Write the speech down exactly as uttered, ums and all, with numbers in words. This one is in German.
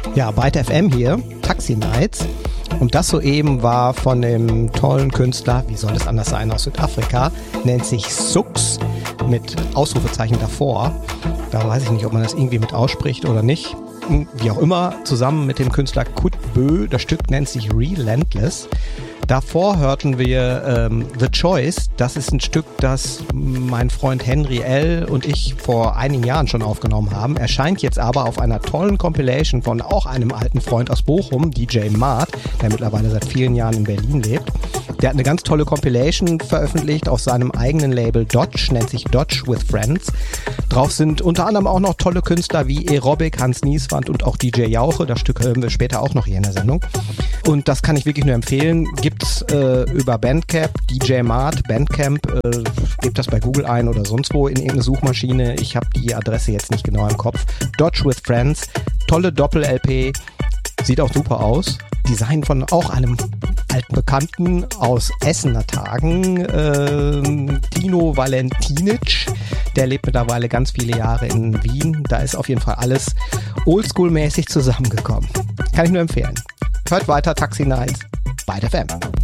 Ja, Byte F M hier, Taxi Nights. Und das soeben war von dem tollen Künstler, wie soll es anders sein, aus Südafrika, nennt sich Sux mit Ausrufezeichen davor. Da weiß ich nicht, ob man das irgendwie mit ausspricht oder nicht. Wie auch immer, zusammen mit dem Künstler Kut Bö, das Stück nennt sich Relentless. Davor hörten wir ähm, The Choice. Das ist ein Stück, das mein Freund Henry L. und ich vor einigen Jahren schon aufgenommen haben. Erscheint jetzt aber auf einer tollen Compilation von auch einem alten Freund aus Bochum, D J Mart, der mittlerweile seit vielen Jahren in Berlin lebt. Der hat eine ganz tolle Compilation veröffentlicht auf seinem eigenen Label Dodge, nennt sich Dodge with Friends. Drauf sind unter anderem auch noch tolle Künstler wie Aerobic, Hans Nieswand und auch D J Jauche. Das Stück hören wir später auch noch hier in der Sendung. Und das kann ich wirklich nur empfehlen. Gibt's äh, über Bandcamp, D J Mart, Bandcamp, äh, gebt das bei Google ein oder sonst wo in irgendeine Suchmaschine. Ich habe die Adresse jetzt nicht genau im Kopf. Dodge with Friends, tolle Doppel-L P, sieht auch super aus. Design von auch einem alten Bekannten aus Essener Tagen, äh, Tino Valentinic. Der lebt mittlerweile ganz viele Jahre in Wien. Da ist auf jeden Fall alles oldschool-mäßig zusammengekommen. Kann ich nur empfehlen. Hört weiter Taxi Nights bei der F M.